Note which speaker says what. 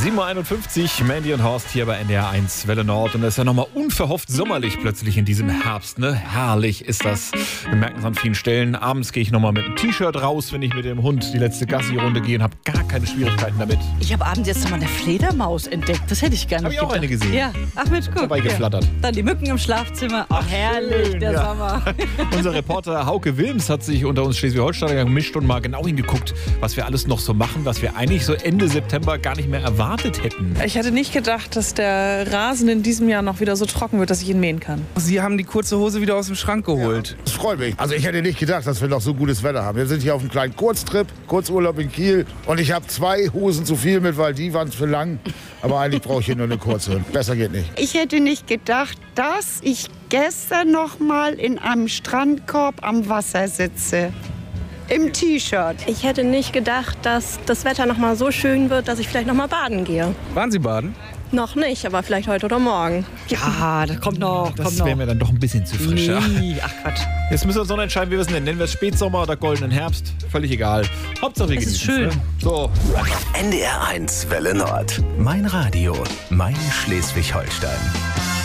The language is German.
Speaker 1: 7.51 Uhr, Mandy und Horst hier bei NDR 1 Welle Nord. Und es ist ja nochmal unverhofft sommerlich plötzlich in diesem Herbst. Ne? Herrlich ist das. Wir merken es an vielen Stellen. Abends gehe ich nochmal mit einem T-Shirt raus, wenn ich mit dem Hund die letzte Gassi-Runde gehe und habe gar keine Schwierigkeiten damit.
Speaker 2: Ich habe abends jetzt nochmal eine Fledermaus entdeckt. Das hätte ich gar nicht
Speaker 1: Habe ich auch
Speaker 2: gedacht.
Speaker 1: eine gesehen.
Speaker 2: Ja, ach Mensch, guck.
Speaker 1: Dabei geflattert.
Speaker 2: Ja. Dann die Mücken im Schlafzimmer. Ach, herrlich,
Speaker 1: schön,
Speaker 2: der
Speaker 1: ja.
Speaker 2: Sommer.
Speaker 1: Unser Reporter Hauke Wilms hat sich unter uns Schleswig-Holsteiner gemischt und mal genau hingeguckt, was wir alles noch so machen, was wir eigentlich so Ende September gar nicht mehr erwartet hätten.
Speaker 3: Ich hätte nicht gedacht, dass der Rasen in diesem Jahr noch wieder so trocken wird, dass ich ihn mähen kann.
Speaker 4: Sie haben die kurze Hose wieder aus dem Schrank geholt.
Speaker 5: Das freut mich. Also ich hätte nicht gedacht, dass wir noch so gutes Wetter haben. Wir sind hier auf einem kleinen Kurzurlaub in Kiel. Und ich habe 2 Hosen zu viel mit, weil die waren zu lang. Aber eigentlich brauche ich hier nur eine kurze. Besser geht nicht.
Speaker 6: Ich hätte nicht gedacht, dass ich gestern noch mal in einem Strandkorb am Wasser sitze. Im T-Shirt.
Speaker 7: Ich hätte nicht gedacht, dass das Wetter noch mal so schön wird, dass ich vielleicht noch mal baden gehe.
Speaker 4: Waren Sie baden?
Speaker 7: Noch nicht, aber vielleicht heute oder morgen.
Speaker 2: Ja, das kommt noch.
Speaker 1: Das wäre mir dann doch ein bisschen zu frisch. Ja.
Speaker 2: Nee, ach Quatsch.
Speaker 1: Jetzt müssen wir uns noch entscheiden, wie wir es nennen. Nennen wir es Spätsommer oder goldenen Herbst? Völlig egal. Hauptsache wir
Speaker 2: Es ist
Speaker 1: genießen's,
Speaker 2: schön.
Speaker 1: Ne? So.
Speaker 8: NDR 1 Welle Nord. Mein Radio, mein Schleswig-Holstein.